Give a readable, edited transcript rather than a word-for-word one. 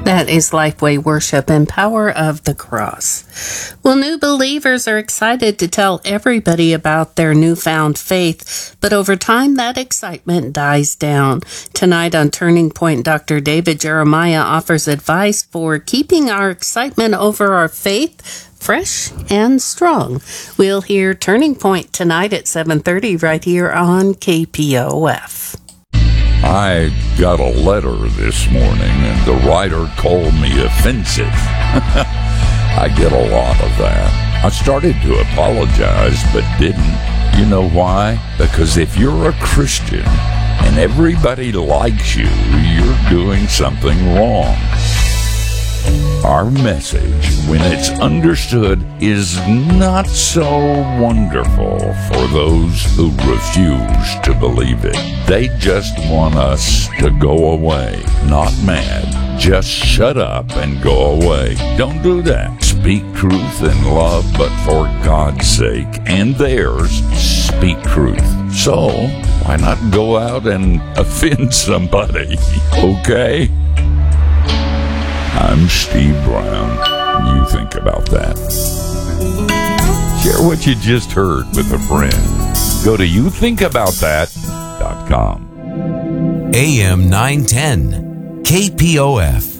That is Lifeway Worship and Power of the Cross. Well, new believers are excited to tell everybody about their newfound faith, but over time that excitement dies down. Tonight on Turning Point, Dr. David Jeremiah offers advice for keeping our excitement over our faith fresh and strong. We'll hear Turning Point tonight at 7:30 right here on KPOF. I got a letter this morning, and the writer called me offensive. I get a lot of that. I started to apologize, but didn't. You know why? Because if you're a Christian and everybody likes you, you're doing something wrong. Our message, when it's understood, is not so wonderful for those who refuse to believe it. They just want us to go away. Not mad. Just shut up and go away. Don't do that. Speak truth in love, but for God's sake and theirs, speak truth. So, why not go out and offend somebody? Okay? I'm Steve Brown. You think about that. Share what you just heard with a friend. Go to youthinkaboutthat.com. AM 910, KPOF.